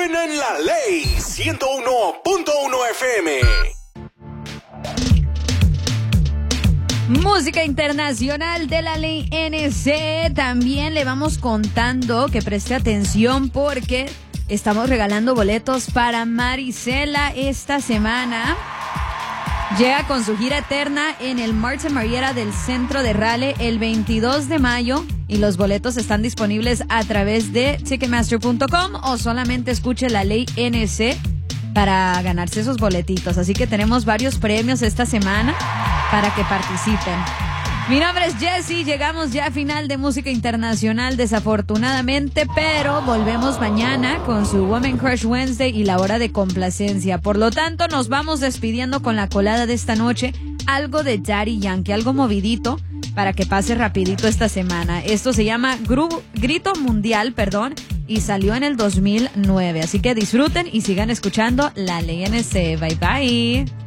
Suena en la ley 101.1 FM. Música internacional de la ley NC. También le vamos contando que preste atención porque estamos regalando boletos para Marisela esta semana. Llega con su gira eterna en el Martin Marietta del Centro de Raleigh el 22 de mayo y los boletos están disponibles a través de Ticketmaster.com o solamente escuche la ley NC para ganarse esos boletitos. Así que tenemos varios premios esta semana para que participen. Mi nombre es Jessie, llegamos ya a final de música internacional desafortunadamente, pero volvemos mañana con su Woman Crush Wednesday y la hora de complacencia. Por lo tanto, nos vamos despidiendo con la colada de esta noche, algo de Daddy Yankee, algo movidito para que pase rapidito esta semana. Esto se llama Grito Mundial, y salió en el 2009. Así que disfruten y sigan escuchando la ley NC. Bye bye.